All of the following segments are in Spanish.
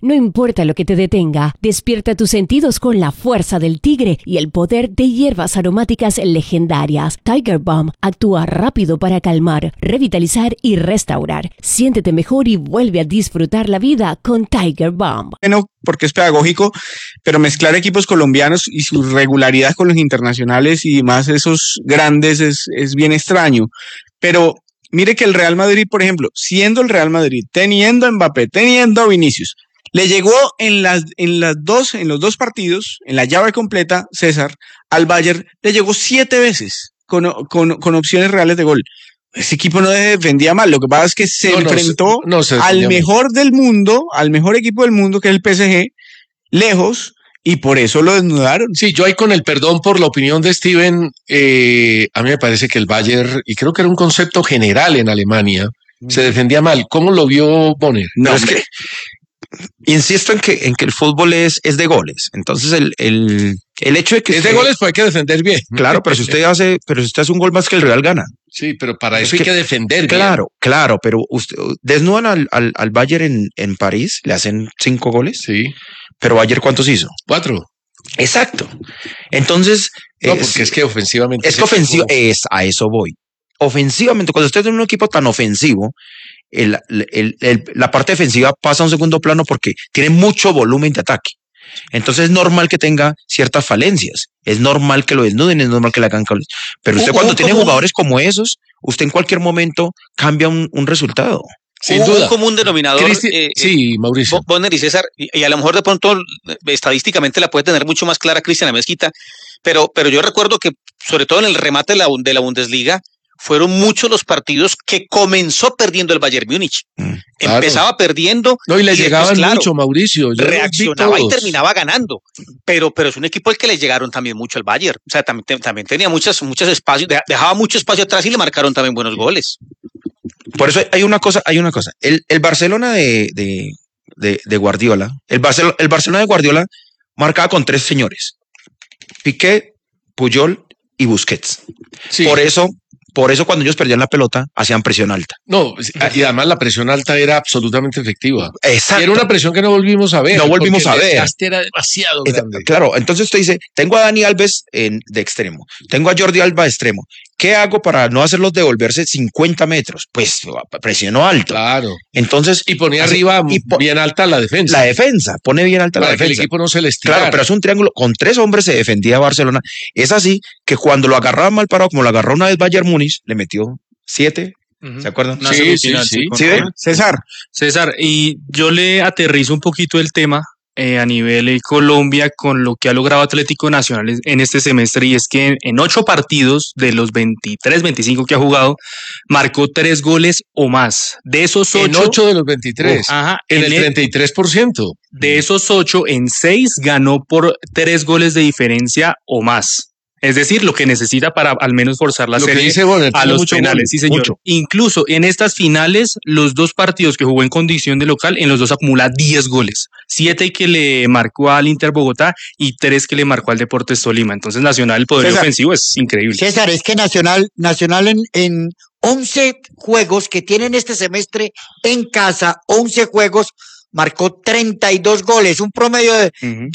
No importa lo que te detenga, despierta tus sentidos con la fuerza del tigre y el poder de hierbas aromáticas legendarias. Tiger Balm actúa rápido para calmar, revitalizar y restaurar. Siéntete mejor y vuelve a disfrutar la vida con Tiger Balm. Bueno, porque es pedagógico, pero mezclar equipos colombianos y su regularidad con los internacionales y más esos grandes es bien extraño. Pero mire que el Real Madrid, por ejemplo, siendo el Real Madrid, teniendo a Mbappé, teniendo a Vinicius, le llegó en los dos partidos, en la llave completa, César, al Bayern, le llegó 7 veces con opciones reales de gol. Ese equipo no defendía mal, lo que pasa es que se enfrentó al mejor del mundo, al mejor equipo del mundo, que es el PSG, lejos, y por eso lo desnudaron. Sí, yo ahí con el perdón por la opinión de Steven, a mí me parece que el Bayern, y creo que era un concepto general en Alemania, se defendía mal. ¿Cómo lo vio Bonner? No, es que insisto en que el fútbol es de goles. Entonces el hecho de que es de goles, pues hay que defender bien. Claro, pero si usted hace un gol más que el Real gana. Sí, pero para eso hay que defender bien. Claro, pero usted desnudan al Bayern en París, le hacen 5 goles. Sí. Pero Bayern, ¿cuántos hizo? 4. Exacto. Entonces, no, porque es que ofensivamente es que ofensivo, a eso voy. Ofensivamente, cuando usted tiene un equipo tan ofensivo, la parte defensiva pasa a un segundo plano porque tiene mucho volumen de ataque. Entonces es normal que tenga ciertas falencias, es normal que lo desnuden, es normal que le hagan goles. Pero usted cuando tiene jugadores como esos, usted en cualquier momento cambia un resultado. Sin duda. Un común denominador. Sí, Mauricio. Bonner y César, y a lo mejor de pronto estadísticamente la puede tener mucho más clara Cristian Mezquita, pero yo recuerdo que sobre todo en el remate de la Bundesliga, fueron muchos los partidos que comenzó perdiendo el Bayern Múnich. Claro. Empezaba perdiendo. No, y le llegaban mucho, Mauricio. Reaccionaba y terminaba ganando. Pero es un equipo al que le llegaron también mucho al Bayern. O sea, también tenía muchos espacios, dejaba mucho espacio atrás y le marcaron también buenos goles. Por eso hay una cosa. El Barcelona de Guardiola, el Barcelona de Guardiola marcaba con 3 señores: Piqué, Puyol y Busquets. Sí. Por eso cuando ellos perdían la pelota, hacían presión alta. No, y además la presión alta era absolutamente efectiva. Exacto. Era una presión que no volvimos a ver. No volvimos a ver. El desgaste era demasiado grande. Claro, entonces usted dice, tengo a Dani Alves de extremo, tengo a Jordi Alba de extremo. ¿Qué hago para no hacerlos devolverse 50 metros? Pues presiono alto. Claro. Entonces, y ponía arriba bien alta la defensa. La defensa, pone bien alta la defensa. Para que el equipo no se les tirara. Claro, pero es un triángulo. Con 3 hombres se defendía Barcelona. Es así que cuando lo agarraba mal parado, como lo agarró una vez Bayern Múnich, le metió 7. ¿Se acuerdan? Sí. ¿Sí ven? César, y yo le aterrizo un poquito el tema a nivel Colombia con lo que ha logrado Atlético Nacional en este semestre, y es que en 8 partidos de los 23, 25 que ha jugado, marcó 3 goles o más. De esos 8... En 8 de los 23. En el 33%. De esos 8, en 6 ganó por 3 goles de diferencia o más. Es decir, lo que necesita para al menos forzar la serie a los penales. Sí, señor. Mucho. Incluso en estas finales, los 2 partidos que jugó en condición de local, en los 2 acumula 10 goles. 7 que le marcó al Inter Bogotá y 3 que le marcó al Deportes Tolima. Entonces, Nacional, el poder ofensivo es increíble. César, es que Nacional en 11 juegos que tienen este semestre en casa, 11 juegos, marcó 32 goles, un promedio de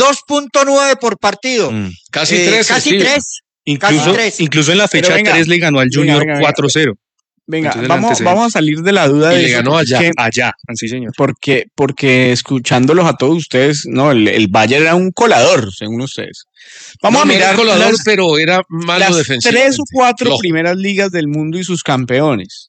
2.9 por partido. Casi 3. Casi 3. Incluso en la fecha 3 le ganó al Junior 4-0. Venga, vamos a salir de la duda. Y le ganó allá. Sí, señor. Porque escuchándolos a todos ustedes, no, el Bayern era un colador, según ustedes. Vamos a mirar colador, pero era malo defensivo. 3 o 4 primeras ligas del mundo y sus campeones.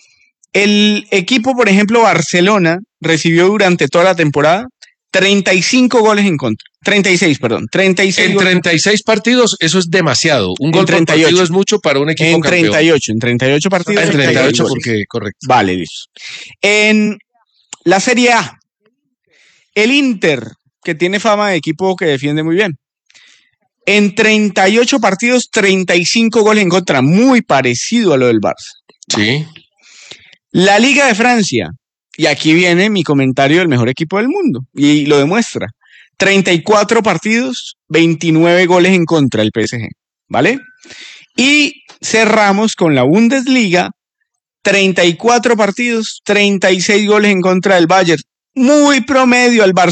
El equipo, por ejemplo, Barcelona, recibió durante toda la temporada 35 goles en contra. 36 en 36 partidos, eso es demasiado. Un gol por partido es mucho para un equipo campeón. En 38 partidos. En 38 porque, correcto. Vale, listo. En la Serie A, el Inter, que tiene fama de equipo que defiende muy bien. En 38 partidos, 35 goles en contra, muy parecido a lo del Barça. Sí. La Liga de Francia, y aquí viene mi comentario del mejor equipo del mundo, y lo demuestra. 34 partidos, 29 goles en contra el PSG, ¿vale? Y cerramos con la Bundesliga, 34 partidos, 36 goles en contra del Bayern. Muy promedio al Barça.